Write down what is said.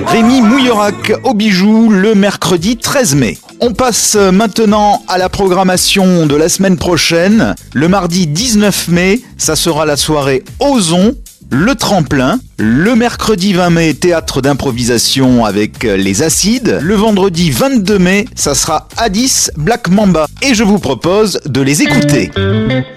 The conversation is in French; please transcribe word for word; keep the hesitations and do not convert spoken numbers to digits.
Rémi Mouillerac au Bijou le mercredi treize mai. On passe maintenant à la programmation de la semaine prochaine. Le mardi dix-neuf mai, ça sera la soirée Ozon, le tremplin. Le mercredi vingt mai, théâtre d'improvisation avec les Acides. Le vendredi vingt-deux mai, ça sera Addis Black Mamba. Et je vous propose de les écouter.